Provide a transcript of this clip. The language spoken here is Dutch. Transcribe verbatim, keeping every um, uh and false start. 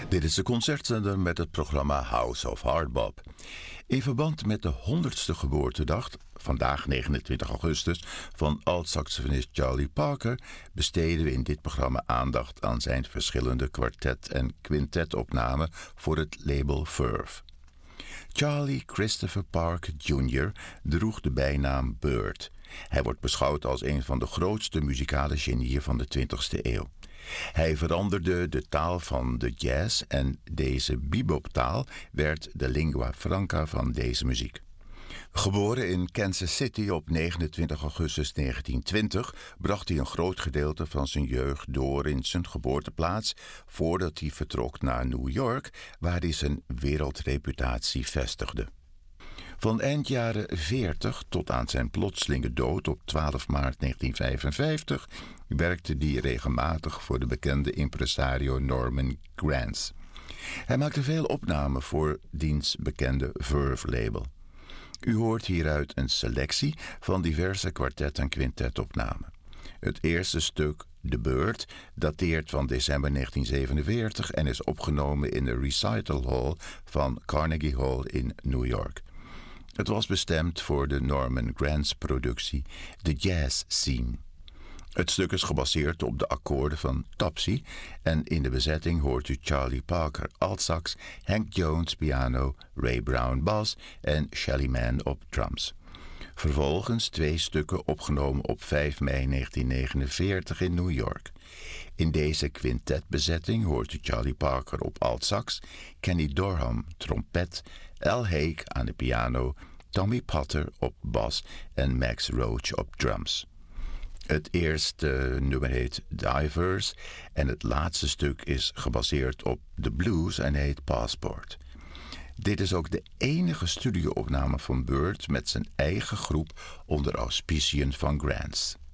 Dit is de concertzender met het programma House of Hardbop. In verband met de honderdste geboortedag, vandaag negenentwintig augustus, van alt-saxofonist Charlie Parker, besteden we in dit programma aandacht aan zijn verschillende kwartet- en quintetopnamen voor het label Verve. Charlie Christopher Parker junior droeg de bijnaam Bird. Hij wordt beschouwd als een van de grootste muzikale genieën van de twintigste eeuw. Hij veranderde de taal van de jazz en deze beboptaal werd de lingua franca van deze muziek. Geboren in Kansas City op negenentwintig augustus negentien twintig bracht hij een groot gedeelte van zijn jeugd door in zijn geboorteplaats voordat hij vertrok naar New York, waar hij zijn wereldreputatie vestigde. Van eind jaren veertig tot aan zijn plotselinge dood op twaalf maart negentien vijfenvijftig werkte hij regelmatig voor de bekende impresario Norman Granz. Hij maakte veel opnamen voor diens bekende Verve-label. U hoort hieruit een selectie van diverse kwartet- en quintetopnamen. Het eerste stuk, The Bird, dateert van december negentien zevenenveertig en is opgenomen in de Recital Hall van Carnegie Hall in New York. Het was bestemd voor de Norman Granz-productie The Jazz Scene. Het stuk is gebaseerd op de akkoorden van Topsy en in de bezetting hoort u Charlie Parker altsax, Hank Jones piano, Ray Brown bas en Shelly Manne op drums. Vervolgens twee stukken opgenomen op vijf mei negentien negenenveertig in New York. In deze quintetbezetting hoort u Charlie Parker op altsax, Kenny Dorham trompet, Al Haig aan de piano, Tommy Potter op bas en Max Roach op drums. Het eerste nummer heet Divers en het laatste stuk is gebaseerd op de blues en heet Passport. Dit is ook de enige studioopname van Bird met zijn eigen groep onder auspiciën van Granz.